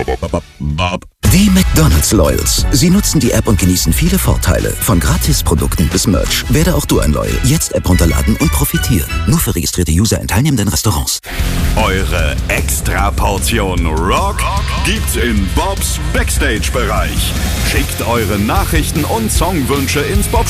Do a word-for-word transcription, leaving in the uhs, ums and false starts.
Die McDonald's Loyals. Sie nutzen die App und genießen viele Vorteile. Von Gratisprodukten bis Merch. Werde auch du ein Loyal. Jetzt App runterladen und profitieren. Nur für registrierte User in teilnehmenden Restaurants. Eure Extra-Portion Rock gibt's in Bobs Backstage-Bereich. Schickt eure Nachrichten und Songwünsche ins Bob